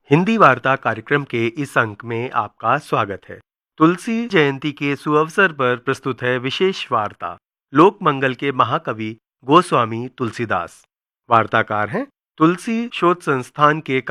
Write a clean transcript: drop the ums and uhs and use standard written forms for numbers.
हिंदी वार्ता कार्यक्रम के इस अंक में आपका स्वागत है। तुलसी जयंती के सुअवसर पर प्रस्तुत है विशेष वार्ता लोक मंगल के महाकवि गोस्वामी तुलसीदास। वार्ताकार हैं तुलसी शोध संस्थान के